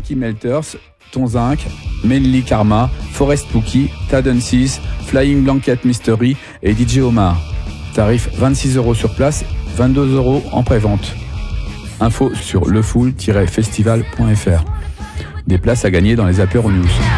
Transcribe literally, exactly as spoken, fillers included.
Marky Melters, Tonzinc, Mainly Karma, Forest Pookie, Tadensis, Flying Blanket Mystery et D J Omar. Tarif vingt-six euros sur place, vingt-deux euros en pré-vente. Info sur lefool tiret festival point f r. Des places à gagner dans les Apéro News.